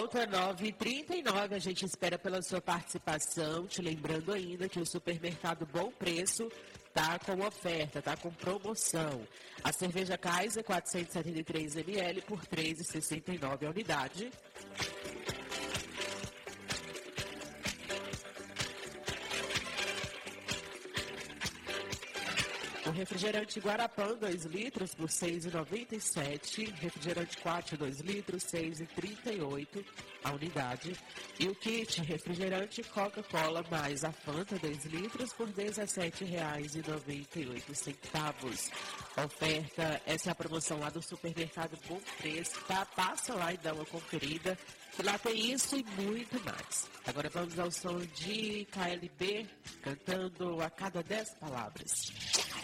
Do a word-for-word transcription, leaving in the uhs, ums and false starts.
volta, nove e trinta e nove. A gente espera pela sua participação. Te lembrando ainda que o supermercado Bom Preço tá com oferta, tá com promoção. A cerveja Kaiser quatrocentos e setenta e três mililitros por três reais e sessenta e nove centavos a unidade. O refrigerante Guarapã, dois litros, por seis reais e noventa e sete centavos. Refrigerante Quatro, dois litros, seis reais e trinta e oito centavos a unidade. E o kit refrigerante Coca-Cola mais a Fanta, dois litros, por dezessete reais e noventa e oito centavos. Oferta, essa é a promoção lá do supermercado Bom Preço, tá? Passa lá e dá uma conferida, que lá tem isso e muito mais. Agora vamos ao som de K L B, cantando A Cada Dez Palavras.